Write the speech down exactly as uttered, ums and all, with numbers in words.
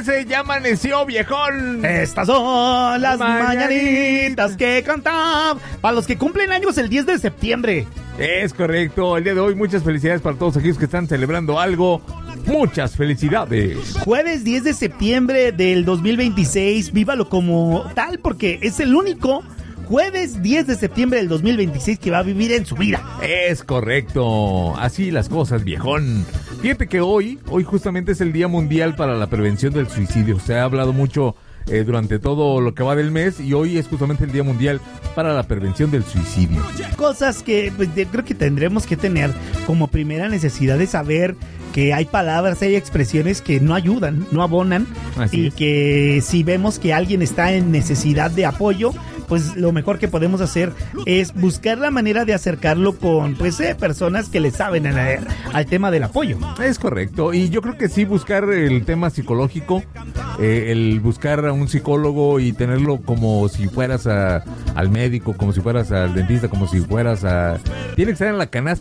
trece, ya amaneció, viejón. Estas son las Mañanitas. mañanitas que cantan para los que cumplen años el diez de septiembre. Es correcto, el día de hoy muchas felicidades para todos aquellos que están celebrando algo. Muchas felicidades. Jueves diez de septiembre del dos mil veintiséis, vívalo como tal porque es el único jueves diez de septiembre del dos mil veintiséis que va a vivir en su vida. Es correcto, así las cosas, viejón. Fíjate que hoy, hoy justamente es el Día Mundial para la Prevención del Suicidio. Se ha hablado mucho eh, durante todo lo que va del mes y hoy es justamente el Día Mundial para la Prevención del Suicidio. Cosas que pues, yo creo que tendremos que tener como primera necesidad de saber que hay palabras, hay expresiones que no ayudan, no abonan. Así y es. que si vemos que alguien está en necesidad de apoyo, pues lo mejor que podemos hacer es buscar la manera de acercarlo con pues eh, personas que le saben a la- al tema del apoyo. Es correcto, y yo creo que sí buscar el tema psicológico, eh, el buscar a un psicólogo y tenerlo como si fueras a, al médico, como si fueras al dentista, como si fueras a... Tiene que estar en la canasta